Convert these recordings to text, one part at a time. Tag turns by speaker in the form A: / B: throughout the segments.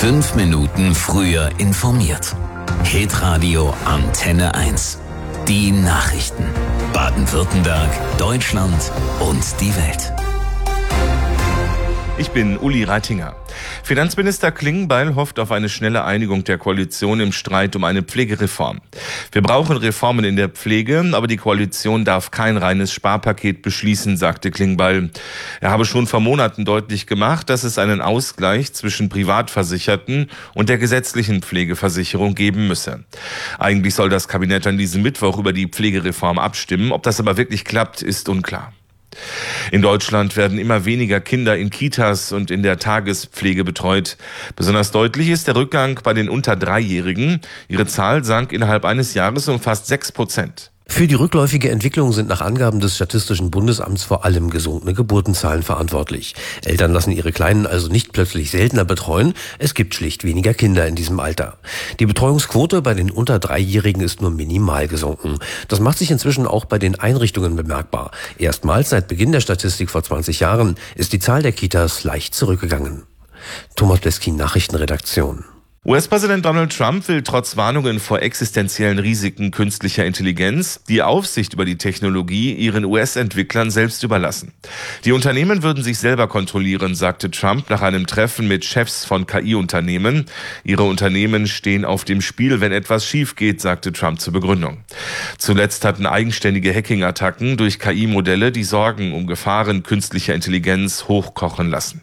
A: 5 Minuten früher informiert. Hitradio Antenne 1. Die Nachrichten. Baden-Württemberg, Deutschland und die Welt.
B: Ich bin Uli Reitinger. Finanzminister Klingbeil hofft auf eine schnelle Einigung der Koalition im Streit um eine Pflegereform. Wir brauchen Reformen in der Pflege, aber die Koalition darf kein reines Sparpaket beschließen, sagte Klingbeil. Er habe schon vor Monaten deutlich gemacht, dass es einen Ausgleich zwischen Privatversicherten und der gesetzlichen Pflegeversicherung geben müsse. Eigentlich soll das Kabinett an diesem Mittwoch über die Pflegereform abstimmen. Ob das aber wirklich klappt, ist unklar. In Deutschland werden immer weniger Kinder in Kitas und in der Tagespflege betreut. Besonders deutlich ist der Rückgang bei den unter 3-Jährigen. Ihre Zahl sank innerhalb eines Jahres um fast 6%.
C: Für die rückläufige Entwicklung sind nach Angaben des Statistischen Bundesamts vor allem gesunkene Geburtenzahlen verantwortlich. Eltern lassen ihre Kleinen also nicht plötzlich seltener betreuen. Es gibt schlicht weniger Kinder in diesem Alter. Die Betreuungsquote bei den unter 3-Jährigen ist nur minimal gesunken. Das macht sich inzwischen auch bei den Einrichtungen bemerkbar. Erstmals seit Beginn der Statistik vor 20 Jahren ist die Zahl der Kitas leicht zurückgegangen. Thomas Bleskin, Nachrichtenredaktion.
B: US-Präsident Donald Trump will trotz Warnungen vor existenziellen Risiken künstlicher Intelligenz die Aufsicht über die Technologie ihren US-Entwicklern selbst überlassen. Die Unternehmen würden sich selber kontrollieren, sagte Trump nach einem Treffen mit Chefs von KI-Unternehmen. Ihre Unternehmen stehen auf dem Spiel, wenn etwas schief geht, sagte Trump zur Begründung. Zuletzt hatten eigenständige Hacking-Attacken durch KI-Modelle die Sorgen um Gefahren künstlicher Intelligenz hochkochen lassen.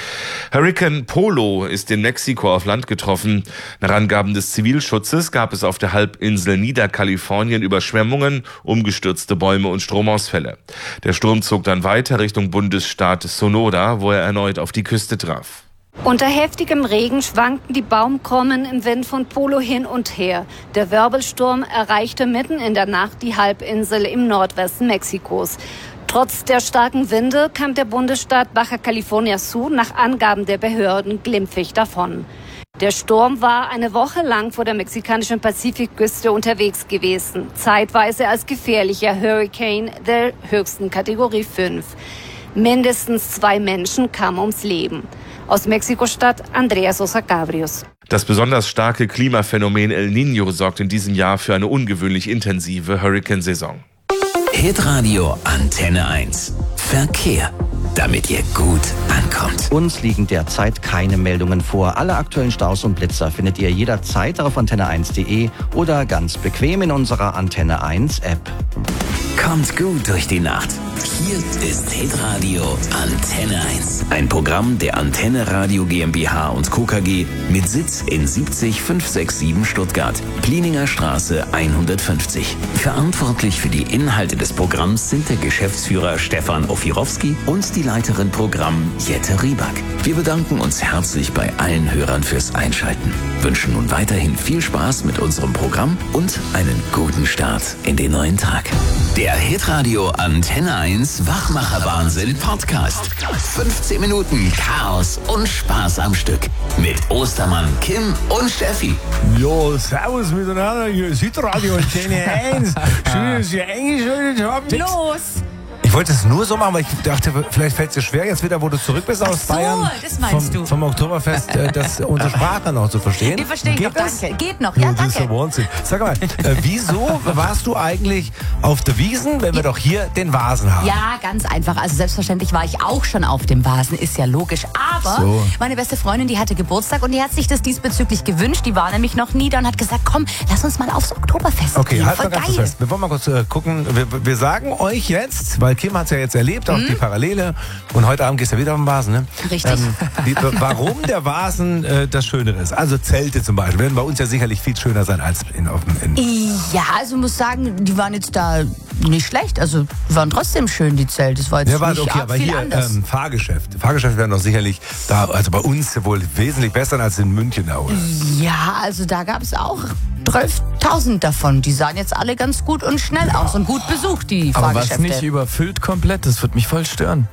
B: Hurrikan Polo ist in Mexiko auf Land getroffen. Nach Angaben des Zivilschutzes gab es auf der Halbinsel Niederkalifornien Überschwemmungen, umgestürzte Bäume und Stromausfälle. Der Sturm zog dann weiter Richtung Bundesstaat Sonora, wo er erneut auf die Küste traf.
D: Unter heftigem Regen schwankten die Baumkronen im Wind von Polo hin und her. Der Wirbelsturm erreichte mitten in der Nacht die Halbinsel im Nordwesten Mexikos. Trotz der starken Winde kam der Bundesstaat Baja California Sur nach Angaben der Behörden glimpflich davon. Der Sturm war eine Woche lang vor der mexikanischen Pazifikküste unterwegs gewesen, zeitweise als gefährlicher Hurrikan der höchsten Kategorie 5. Mindestens 2 Menschen kamen ums Leben. Aus Mexiko-Stadt Andrea Sosa Cabrios.
B: Das besonders starke Klimaphänomen El Niño sorgt in diesem Jahr für eine ungewöhnlich intensive Hurrikansaison.
A: Hitradio Antenne 1. Verkehr. Damit ihr gut ankommt.
E: Uns liegen derzeit keine Meldungen vor. Alle aktuellen Staus und Blitzer findet ihr jederzeit auf antenne1.de oder ganz bequem in unserer Antenne 1 App.
A: Kommt gut durch die Nacht. Hier ist Hitradio Antenne 1. Ein Programm der Antenne Radio GmbH und Co. KG mit Sitz in 70567 Stuttgart, Plininger Straße 150. Verantwortlich für die Inhalte des Programms sind der Geschäftsführer Stefan Ofirowski und die Leiterin Programm Jette Rieback. Wir bedanken uns herzlich bei allen Hörern fürs Einschalten, wünschen nun weiterhin viel Spaß mit unserem Programm und einen guten Start in den neuen Tag. Der Hitradio Antenne 1 Wachmacher-Wahnsinn Podcast. 15 Minuten Chaos und Spaß am Stück. Mit Ostermann, Kim und Steffi.
F: Ja, servus miteinander. Hier ist Hitradio Antenne 1. Schön, dass ihr eingeschaltet habt.
G: Los!
F: Ich wollte es nur so machen, weil ich dachte, vielleicht fällt es dir schwer, jetzt wieder, wo du zurück bist aus Bayern.
G: Das meinst du.
F: Vom Oktoberfest, unsere Sprache noch zu verstehen.
G: Die verstehe ich noch,
F: das?
G: danke. Geht noch, ja,
F: Das ist
G: danke.
F: der Wahnsinn. Sag mal, wieso warst du eigentlich auf der Wiesn, wenn wir doch hier den Vasen haben?
G: Ja, ganz einfach. Also selbstverständlich war ich auch schon auf dem Vasen, ist ja logisch. Aber
F: So.
G: meine beste Freundin, die hatte Geburtstag und die hat sich das diesbezüglich gewünscht. Die war nämlich noch nie da und hat gesagt, komm, lass uns mal aufs Oktoberfest
F: Okay,
G: gehen.
F: halt
G: Voll
F: mal ganz
G: geil.
F: kurz fest. Wir wollen mal kurz gucken. Wir sagen euch jetzt, weil Kim hat es ja jetzt erlebt, auch die Parallele. Und heute Abend gehst du wieder auf den Vasen, ne?
G: Richtig.
F: Warum der Vasen das Schönere ist. Also Zelte zum Beispiel werden bei uns ja sicherlich viel schöner sein als in
G: Ja, also ich muss sagen, die waren jetzt da nicht schlecht. Also waren trotzdem schön, die Zelte. Es war jetzt
F: Ja, war
G: nicht
F: okay,
G: arg
F: aber
G: viel
F: hier
G: anders.
F: Fahrgeschäfte werden doch sicherlich da, also bei uns wohl wesentlich besser als in München da, oder?
G: Ja, also da gab es auch 12.000 davon. Die sahen jetzt alle ganz gut und schnell aus und gut besucht, die
H: Aber was
G: Fahrgeschäfte.
H: nicht überfüllt komplett, das wird mich voll stören.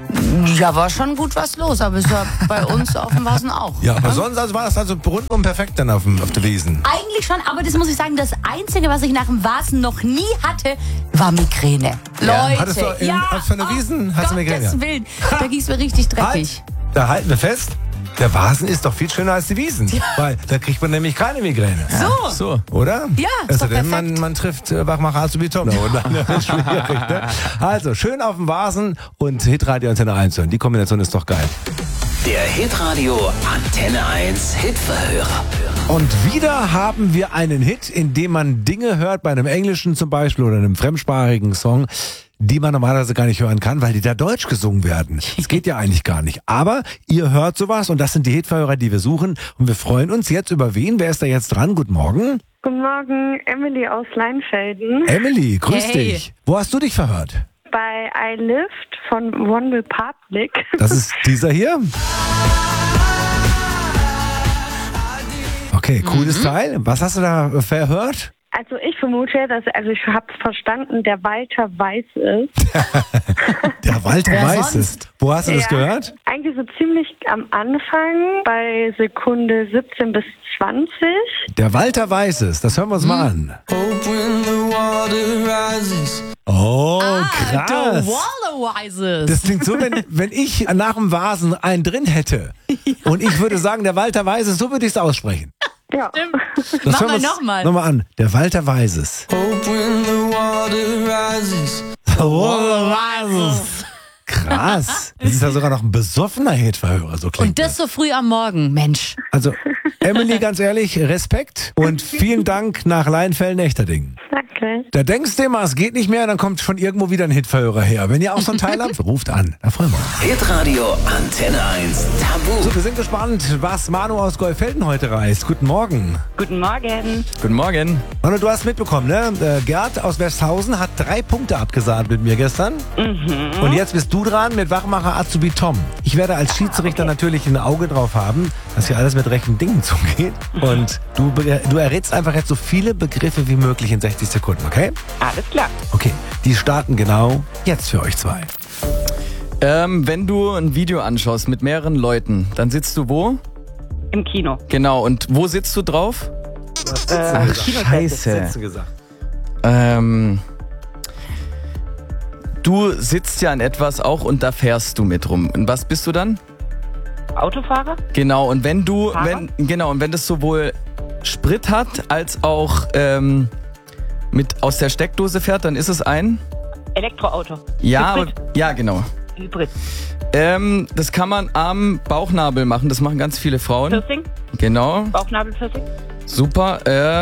G: Ja, war schon gut was los, aber es war bei uns auf dem Vasen auch.
F: Ja, aber sonst also war das also rundum perfekt dann auf der Wiesn.
G: Eigentlich schon, aber das muss ich sagen, das Einzige, was ich nach dem Vasen noch nie hatte, war Migräne.
F: Ja.
G: Leute,
F: Hattest du auf der Wiesn, hast du Migräne?
G: Gottes Willen, da ging's mir richtig dreckig.
F: Da halten wir fest. Der Vasen ist doch viel schöner als die Wiesen. Weil da kriegt man nämlich keine Migräne.
H: So.
F: Oder?
G: Ja, ist doch
F: denn
G: perfekt.
F: man trifft Wachmacher Azubi Tom. Und dann ist es schwierig, ne? Also, schön auf dem Vasen und Hitradio Antenne 1 hören. Die Kombination ist doch geil.
A: Der Hitradio Antenne 1 Hitverhörer.
F: Und wieder haben wir einen Hit, in dem man Dinge hört, bei einem englischen zum Beispiel oder einem fremdsprachigen Song, die man normalerweise gar nicht hören kann, weil die da deutsch gesungen werden. Das geht ja eigentlich gar nicht. Aber ihr hört sowas und das sind die Hitverhörer, die wir suchen. Und wir freuen uns jetzt über wen? Wer ist da jetzt dran? Guten Morgen.
I: Guten Morgen, Emily aus Leinfelden.
F: Emily, grüß
G: Hey.
F: dich. Wo hast du dich verhört?
I: Bei I Lift von One Republic.
F: Das ist dieser hier? Okay, cooles Teil. Was hast du da verhört?
I: Also ich vermute, ich habe es verstanden, der Walter Weiß ist.
F: Der Walter
G: Wer
F: Weiß
G: sonst?
F: ist. Wo hast du das gehört?
I: Eigentlich so ziemlich am Anfang, bei Sekunde 17 bis 20.
F: Der Walter Weiß ist. Das hören wir uns mal an. Oh, krass.
G: The Wallowises.
F: Das klingt so, wenn ich nach dem Vasen einen drin hätte und ich würde sagen, der Walter Weiß ist, so würde ich es aussprechen.
I: Ja.
F: Das
G: Mach
F: hören
G: mal
F: wir uns
G: nochmal.
F: Nochmal an. Der Walter Weiß ist. Krass. Das ist ja sogar noch ein besoffener Hitverhörer, so klingt
G: Und das so früh am Morgen, Mensch.
F: Also, Emily, ganz ehrlich, Respekt und vielen Dank nach Leinfelden-Echterdingen.
I: Danke.
F: Da denkst du immer, es geht nicht mehr, dann kommt von irgendwo wieder ein Hitverhörer her. Wenn ihr auch so einen Teil habt, ruft an. Da freuen wir uns.
A: Hitradio Antenne 1 Tabu.
F: So, wir sind gespannt, was Manu aus Goldfelden heute reist. Guten Morgen.
I: Guten Morgen.
H: Guten Morgen.
F: Manu, du hast mitbekommen, ne? Gerd aus Westhausen hat 3 Punkte abgesahnt mit mir gestern. Und jetzt bist du dran mit Wachmacher Azubi Tom. Ich werde als Schiedsrichter natürlich ein Auge drauf haben, dass hier alles mit rechten Dingen zugeht. Und du errätst einfach jetzt so viele Begriffe wie möglich in 60 Sekunden, okay?
I: Alles klar.
F: Okay, die starten genau jetzt für euch zwei.
H: Wenn du ein Video anschaust mit mehreren Leuten, dann sitzt du wo?
I: Im Kino.
H: Genau, und wo sitzt du drauf? Ach, scheiße.
F: gesagt.
H: Du sitzt ja an etwas auch und da fährst du mit rum. Und was bist du dann?
I: Autofahrer?
H: Genau, und wenn du,
I: Fahrer?
H: wenn das sowohl Sprit hat, als auch mit aus der Steckdose fährt, dann ist es ein?
I: Elektroauto.
H: Ja,
I: Hybrid.
H: ja, genau.
I: Hybrid.
H: Das kann man am Bauchnabel machen, das machen ganz viele Frauen.
I: Piercing?
H: Genau,
I: Bauchnabelpiercing?
H: super.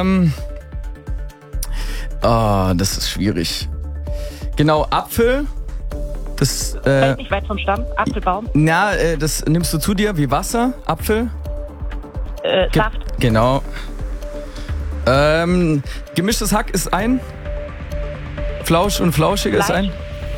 H: Das ist schwierig. Genau, Apfel. Das,
I: Fällt nicht weit vom Stamm. Apfelbaum.
H: das nimmst du zu dir wie Wasser, Apfel.
I: Saft.
H: Genau. Gemischtes Hack ist ein. Flausch und Flauschig ist ein.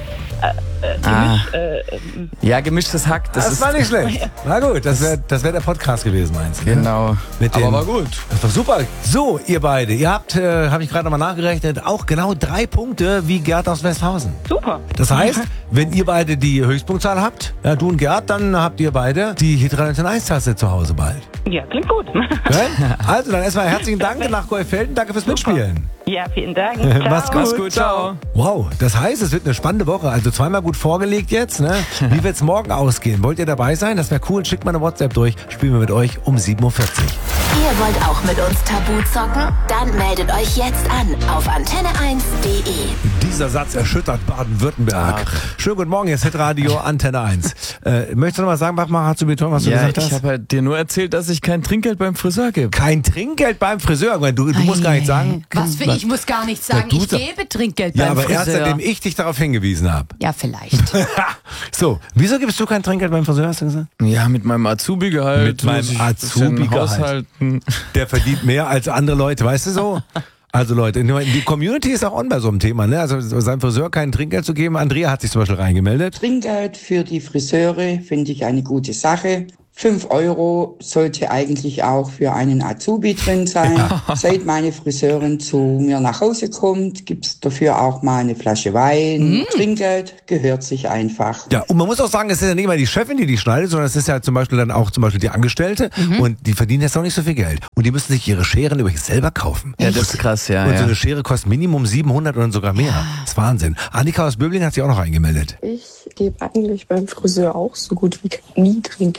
H: Ja, gemischtes Hack.
F: Das war nicht schlecht. Na gut, das wär der Podcast gewesen, meinst du? ne?
H: Genau.
F: Mit
H: Aber
F: dem-
H: war gut.
F: Das ist doch super. So, ihr beide, ihr habt, habe ich gerade nochmal nachgerechnet, auch genau 3 Punkte wie Gerd aus Westhausen.
I: Super.
F: Das heißt, wenn ihr beide die Höchstpunktzahl habt, ja, du und Gerd, dann habt ihr beide die Hitradio 1-Taste zu Hause bald.
I: Ja, klingt gut.
F: Okay? Also, dann erstmal herzlichen Dank nach Goldfelden. Danke fürs Mitspielen.
I: Ja, vielen Dank.
F: Mach's gut.
H: Mach's gut, ciao.
F: Wow, das heißt, es wird eine spannende Woche. Also zweimal gut vorgelegt jetzt. Ne? Wie wird's morgen ausgehen? Wollt ihr dabei sein? Das wäre cool. Schickt mal eine WhatsApp durch. Spielen wir mit euch um 7.40 Uhr.
J: Ihr wollt auch mit uns Tabu zocken? Dann meldet euch jetzt an auf antenne1.de.
F: Dieser Satz erschüttert Baden-Württemberg. Schönen guten Morgen, hier ist Hitradio Antenne 1. Möchtest du noch mal sagen, Wachmacher Azubi-Tom, was du
H: Ja,
F: gesagt hast?
H: ich habe halt dir nur erzählt, dass ich kein Trinkgeld beim Friseur gebe.
F: Kein Trinkgeld beim Friseur. Du musst gar nicht sagen.
G: Was für ich muss gar nicht sagen,
F: Ja, du
G: ich
F: sag-
G: gebe Trinkgeld
F: Ja,
G: beim
F: aber erst
G: Friseur.
F: seitdem ich dich darauf hingewiesen habe.
G: Ja, vielleicht.
F: So, wieso gibst du kein Trinkgeld beim Friseur, hast du gesagt?
H: Ja, mit meinem Azubi-Gehalt.
F: Mit meinem
H: muss ich ein bisschen
F: Azubi-Gehalt.
H: haushalten.
F: Der verdient mehr als andere Leute, weißt du so? Also Leute, die Community ist auch on bei so einem Thema, ne? Also seinem Friseur kein Trinkgeld zu geben. Andrea hat sich zum Beispiel reingemeldet.
K: Trinkgeld für die Friseure finde ich eine gute Sache. 5 € sollte eigentlich auch für einen Azubi drin sein. Seit meine Friseurin zu mir nach Hause kommt, gibt's dafür auch mal eine Flasche Wein. Trinkgeld gehört sich einfach.
F: Ja, und man muss auch sagen, es ist ja nicht immer die Chefin, die schneidet, sondern es ist ja zum Beispiel dann auch zum Beispiel die Angestellte und die verdienen jetzt auch nicht so viel Geld. Und die müssen sich ihre Scheren übrigens selber kaufen.
H: Ja, das ist krass, ja.
F: Und so
H: ja.
F: eine Schere kostet Minimum 700 oder sogar mehr. Das ist Wahnsinn. Annika aus Böbling hat sich auch noch reingemeldet.
L: Ich gebe eigentlich beim Friseur auch so gut wie nie Trinkgeld.
F: Was?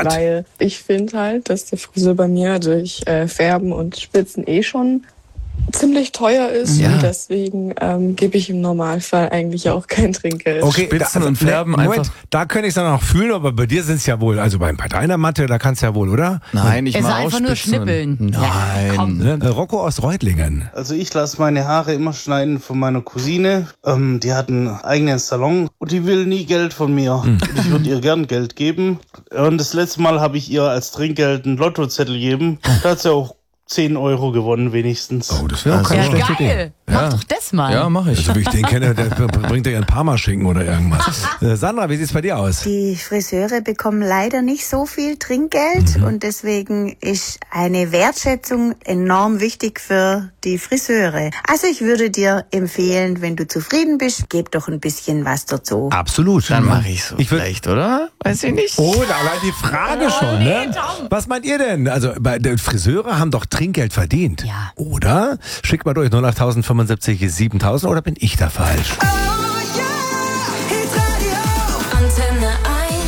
L: weil ich finde halt, dass der Friseur bei mir durch Färben und Spitzen schon ziemlich teuer ist und deswegen gebe ich im Normalfall eigentlich auch kein Trinkgeld.
F: Okay,
H: Spitzen und Färben
F: Moment,
H: einfach.
F: da könnte ich es dann auch fühlen, aber bei dir sind es ja wohl, also bei deiner Matte, da kannst du ja wohl, oder?
H: Nein, ich
G: Es ist
H: mache auch
G: einfach nur
H: Spitzen.
G: schnippeln.
H: Nein.
F: Rocco aus Reutlingen.
M: Also ich lasse meine Haare immer schneiden von meiner Cousine. Die hat einen eigenen Salon und die will nie Geld von mir. Und ich würde ihr gern Geld geben. Und das letzte Mal habe ich ihr als Trinkgeld einen Lottozettel gegeben. Da hat sie auch 10 Euro gewonnen wenigstens.
F: Oh, das wäre auch keine schlechte Idee.
G: Geil. Mach doch das mal.
H: Ja, mache ich.
F: Also wie ich den kenne, der bringt ja einen Parmaschinken oder irgendwas. Sandra, wie sieht's bei dir aus?
N: Die Friseure bekommen leider nicht so viel Trinkgeld und deswegen ist eine Wertschätzung enorm wichtig für die Friseure. Also ich würde dir empfehlen, wenn du zufrieden bist, gib doch ein bisschen was dazu.
F: Absolut.
H: Dann mache ich so vielleicht, oder? Weiß ich nicht.
F: Oh, da allein die Frage schon, ne? Was meint ihr denn? Also bei den Friseure haben doch Trinkgeld verdient.
G: Ja.
F: Oder? Schickt mal durch 08075 7000 oder bin ich da falsch?
J: Antenne 1.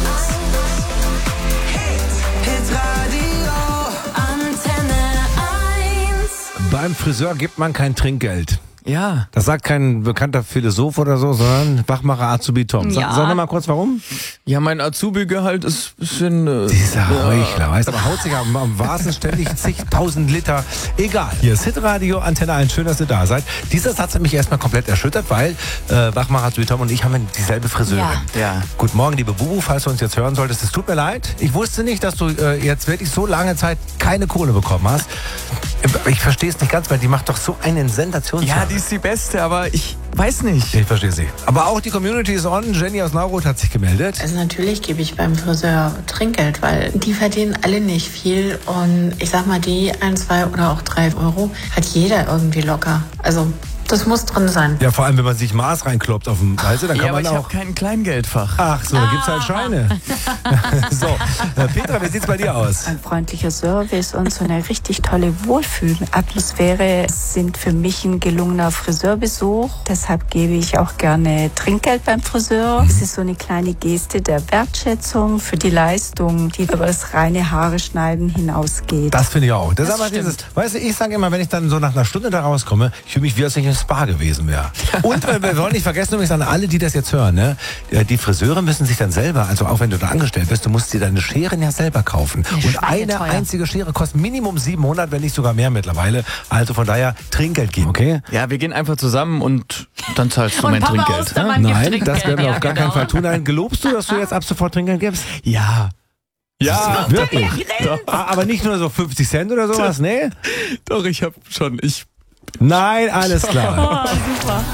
J: Antenne 1.
F: Beim Friseur gibt man kein Trinkgeld.
H: Ja.
F: Das sagt kein bekannter Philosoph oder so, sondern Wachmacher Azubi Tom.
G: Ja.
F: Sag noch mal kurz, warum?
H: Ja, mein Azubi-Gehalt ist ein bisschen...
F: Dieser Heuchler, weißt du, aber haut sich am Vasen ständig zigtausend Liter. Egal. Hier ist Hitradio, Antenne 1. Schön, dass ihr da seid. Dieser Satz hat mich erstmal komplett erschüttert, weil Wachmacher Azubi Tom und ich haben dieselbe Friseurin.
H: Ja.
F: Guten Morgen, liebe Bubu, falls du uns jetzt hören solltest. Es tut mir leid. Ich wusste nicht, dass du jetzt wirklich so lange Zeit keine Kohle bekommen hast. Ich verstehe es nicht ganz, weil die macht doch so einen Sensationsjob.
H: Ja, die ist die Beste, aber ich weiß nicht.
F: Ich verstehe sie. Aber auch die Community ist on. Jenny aus Naurot hat sich gemeldet.
O: Also natürlich gebe ich beim Friseur Trinkgeld, weil die verdienen alle nicht viel. Und ich sag mal, die 1, 2 oder auch 3 Euro hat jeder irgendwie locker. Also das muss drin sein.
F: Ja, vor allem, wenn man sich Maß reinkloppt auf dem Reise, dann kann
H: aber
F: man
H: ich
F: auch...
H: habe kein Kleingeldfach.
F: Ach so, da gibt's halt Scheine. So, Petra, wie sieht's bei dir aus?
P: Ein freundlicher Service und so eine richtig tolle Wohlfühlatmosphäre sind für mich ein gelungener Friseurbesuch. Deshalb gebe ich auch gerne Trinkgeld beim Friseur. Es ist so eine kleine Geste der Wertschätzung für die Leistung, die über das reine Haare schneiden hinausgeht.
F: Das finde ich auch. Das ist aber dieses, weißt du, ich sage immer, wenn ich dann so nach einer Stunde da rauskomme, ich fühle mich wie als ich im Spa gewesen wäre. Und wir wollen nicht vergessen, übrigens an alle, die das jetzt hören, ne? Die Friseure müssen sich dann selber, also auch wenn du da angestellt bist, du musst dir deine Scheren ja selber kaufen. Und eine einzige Schere kostet Minimum 700, wenn nicht sogar mehr mittlerweile. Also von daher Trinkgeld geben, okay?
H: Ja, wir gehen einfach zusammen und dann zahlst du
G: Und
H: mein
G: Papa
H: Trinkgeld.
G: Ostermann gibt
F: Nein,
G: Trinkgeld.
F: das werden wir
G: Ja,
F: auf gar
G: genau.
F: keinen Fall tun. Nein, gelobst du, dass du jetzt ab sofort Trinkgeld gibst?
H: Ja. Ja,
F: Wirklich? Aber nicht nur so 50 Cent oder sowas, ne?
H: Doch, ich habe schon.
F: Nein, alles klar.
G: Super.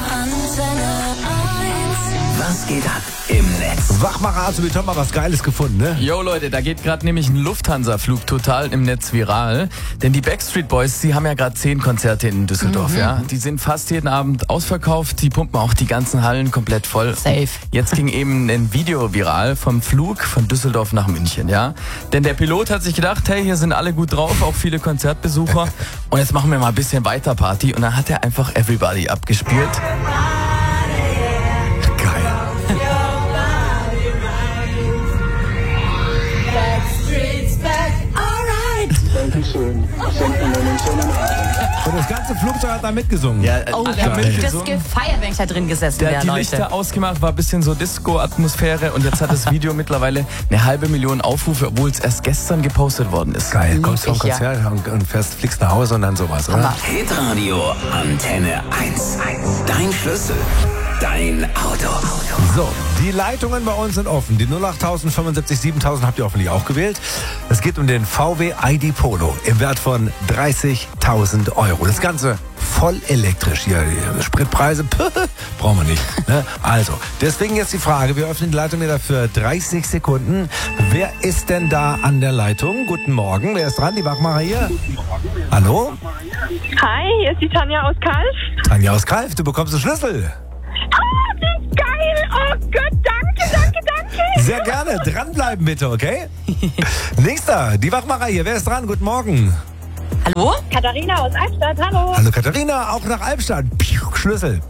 A: Was geht ab im Netz?
F: Wachmacher Azubi Tom hat was Geiles gefunden, ne?
H: Yo Leute, da geht gerade nämlich ein Lufthansa-Flug total im Netz viral. Denn die Backstreet Boys, die haben ja gerade 10 Konzerte in Düsseldorf, ja. Die sind fast jeden Abend ausverkauft, die pumpen auch die ganzen Hallen komplett voll.
G: Safe.
H: Jetzt ging eben ein Video viral vom Flug von Düsseldorf nach München, ja. Denn der Pilot hat sich gedacht, hey, hier sind alle gut drauf, auch viele Konzertbesucher. Und jetzt machen wir mal ein bisschen weiter Party. Und dann hat er einfach Everybody abgespielt.
F: Und das ganze Flugzeug hat da mitgesungen.
H: Ja,
G: Oh,
H: alle
G: ich
H: haben
G: hätte das
H: mitgesungen.
G: gefeiert, wenn ich da drin gesessen
H: Der
G: wäre,
H: hat die
G: Leute.
H: Lichter ausgemacht, war ein bisschen so Disco-Atmosphäre und jetzt hat das Video mittlerweile 500.000 Aufrufe, obwohl es erst gestern gepostet worden ist.
F: Geil, kommst vom
G: ich, ja.
F: Konzert und fliegst nach Hause und dann sowas, oder?
A: Hitradio Antenne 1. Dein Schlüssel, dein Auto.
F: So, die Leitungen bei uns sind offen. Die 08000 75 7000 habt ihr hoffentlich auch gewählt. Es geht um den VW ID Polo im Wert von 30.000 Euro. Das Ganze voll elektrisch hier. Spritpreise, brauchen wir nicht. Ne? Also, deswegen jetzt die Frage. Wir öffnen die Leitung wieder für 30 Sekunden. Wer ist denn da an der Leitung? Guten Morgen. Wer ist dran? Die Wachmacher hier? Hallo?
I: Hi, hier ist die Tanja aus Kalf.
F: Tanja aus Kalf, du bekommst den Schlüssel.
I: Oh, wie geil! Oh Gott, danke.
F: Sehr gerne. Dranbleiben bitte, okay? Nächster, die Wachmacher hier. Wer ist dran? Guten Morgen.
G: Hallo?
I: Katharina aus Albstadt, hallo.
F: Hallo Katharina, auch nach Albstadt. Schlüssel.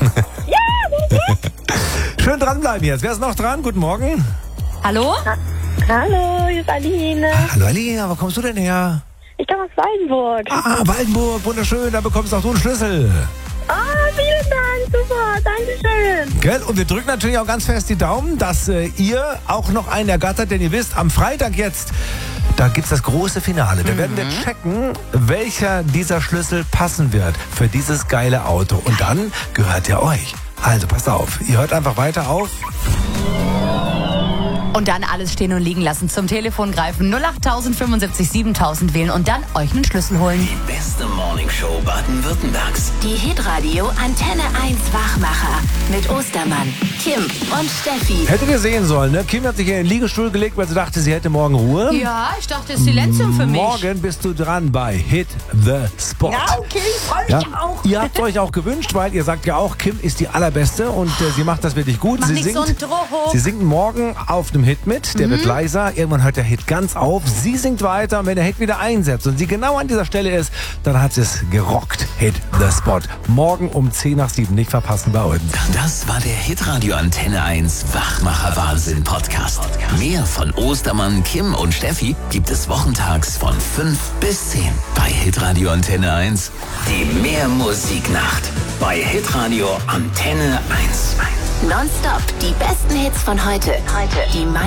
I: Ja,
F: Schön dranbleiben jetzt. Wer ist noch dran? Guten Morgen.
G: Hallo?
I: Hallo, hier ist Aline.
F: Hallo Aline, wo kommst du denn her?
I: Ich komme aus Waldenburg.
F: Waldenburg, wunderschön, da bekommst auch du einen Schlüssel.
I: Vielen Dank, super, dankeschön.
F: Gell? Und wir drücken natürlich auch ganz fest die Daumen, dass ihr auch noch einen ergattert, denn ihr wisst, am Freitag jetzt, da gibt's das große Finale. Da werden wir checken, welcher dieser Schlüssel passen wird für dieses geile Auto. Und dann gehört er euch. Also passt auf, ihr hört einfach weiter auf.
G: Und dann alles stehen und liegen lassen. Zum Telefon greifen, 08000 75 7000 wählen und dann euch einen Schlüssel holen.
A: Die beste Morningshow Baden-Württembergs.
J: Die Hitradio Antenne 1 Wachmacher mit Ostermann, Kim und Steffi.
F: Hättet ihr sehen sollen, ne? Kim hat sich in den Liegestuhl gelegt, weil sie dachte, sie hätte morgen Ruhe.
G: Ja, ich dachte, Silenzium für mich.
F: Morgen bist du dran bei Hit the Spot.
G: Ja, okay, ich freue mich auch.
F: Ihr habt euch auch gewünscht, weil ihr sagt ja auch, Kim ist die allerbeste und sie macht das wirklich gut.
G: Mach nicht so einen Druck.
F: Sie singt morgen auf dem Hit mit, der wird leiser, irgendwann hört der Hit ganz auf, sie singt weiter und wenn der Hit wieder einsetzt und sie genau an dieser Stelle ist, dann hat sie es gerockt. Hit the Spot. Morgen um 6:10, nicht verpassen bei uns.
A: Das war der Hitradio Antenne 1 Wachmacher Wahnsinn Podcast. Mehr von Ostermann, Kim und Steffi gibt es wochentags von 5 bis 10 bei Hitradio Antenne 1. Die Mehrmusiknacht bei Hitradio Antenne 1.
J: Nonstop die besten Hits von heute. Die